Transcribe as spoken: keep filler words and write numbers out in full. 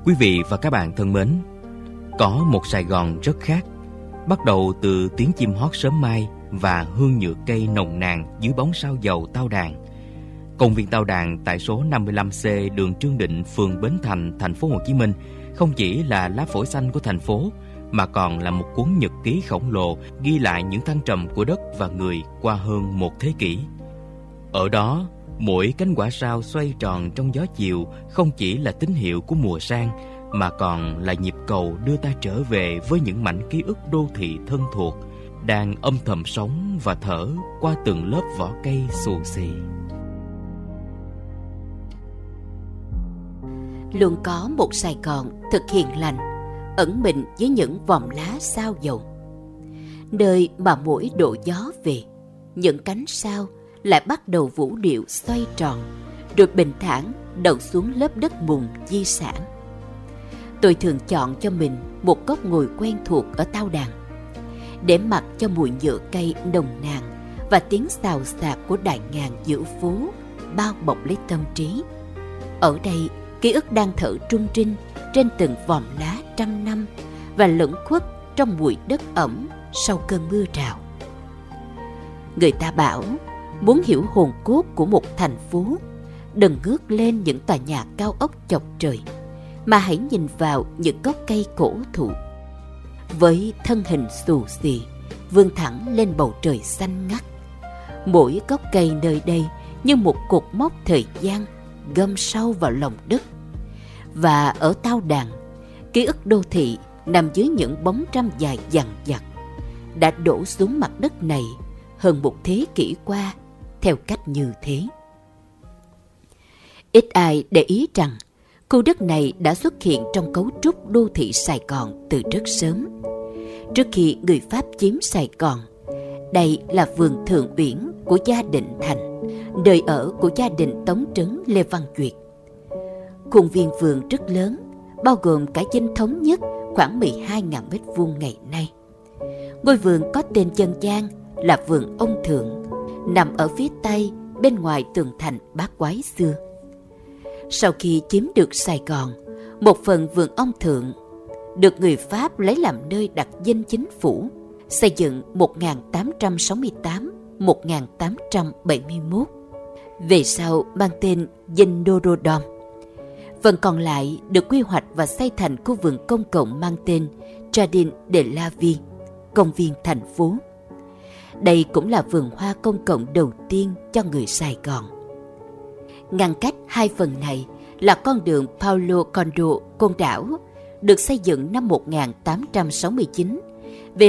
Quý vị và các bạn thân mến, có một Sài Gòn rất khác, bắt đầu từ tiếng chim hót sớm mai và hương nhựa cây nồng nàn dưới bóng sao dầu Tao Đàn. Công viên Tao Đàn tại số năm mươi lăm C đường Trương Định, phường Bến Thành, thành phố Hồ Chí Minh không chỉ là lá phổi xanh của thành phố mà còn là một cuốn nhật ký khổng lồ ghi lại những thăng trầm của đất và người qua hơn một thế kỷ. Ở đó, mỗi cánh quả sao xoay tròn trong gió chiều không chỉ là tín hiệu của mùa sang mà còn là nhịp cầu đưa ta trở về với những mảnh ký ức đô thị thân thuộc đang âm thầm sống và thở qua từng lớp vỏ cây xù xì. Luôn có một Sài Gòn thật hiền lành, ẩn mình với những vòm lá sao dầu, nơi mà mỗi độ gió về, những cánh sao lại bắt đầu vũ điệu xoay tròn, rồi bình thản đậu xuống lớp đất mùn di sản. Tôi thường chọn cho mình một góc ngồi quen thuộc ở Tao Đàn, để mặc cho mùi nhựa cây nồng nàn và tiếng xào xạc của đại ngàn giữa phố bao bọc lấy tâm trí. Ở đây, ký ức đang thở trung trinh trên từng vòm lá trăm năm và lẫn khuất trong mùi đất ẩm sau cơn mưa rào. Người ta bảo, muốn hiểu hồn cốt của một thành phố, đừng ngước lên những tòa nhà cao ốc chọc trời, mà hãy nhìn vào những gốc cây cổ thụ. Với thân hình xù xì, vươn thẳng lên bầu trời xanh ngắt. Mỗi gốc cây nơi đây như một cột mốc thời gian gâm sâu vào lòng đất. Và ở Tao Đàn, ký ức đô thị nằm dưới những bóng râm dài dằng dặc, đã đổ xuống mặt đất này hơn một thế kỷ qua theo cách như thế. Ít ai để ý rằng khu đất này đã xuất hiện trong cấu trúc đô thị Sài Gòn từ rất sớm. Trước khi người Pháp chiếm Sài Gòn, đây là vườn Thượng Uyển của gia Định Thành, nơi ở của gia đình tống trấn Lê Văn Duyệt. Khuôn viên vườn rất lớn, bao gồm cả dinh thống nhất khoảng mười hai nghìn mét vuông ngày nay. Ngôi vườn có tên dân gian là vườn Ông Thượng, nằm ở phía tây bên ngoài tường thành Bát Quái xưa. Sau khi chiếm được Sài Gòn, một phần vườn Ông Thượng được người Pháp lấy làm nơi đặt dinh chính phủ, xây dựng một nghìn tám trăm sáu mươi tám đến một nghìn tám trăm bảy mươi mốt, về sau mang tên dinh Norodom. Phần còn lại được quy hoạch và xây thành khu vườn công cộng mang tên Jardin de la Ville, công viên thành phố. Đây cũng là vườn hoa công cộng đầu tiên cho người Sài Gòn. Ngăn cách hai phần này là con đường Paulo Coelho Côn Đảo, được xây dựng năm một nghìn tám trăm sáu mươi chín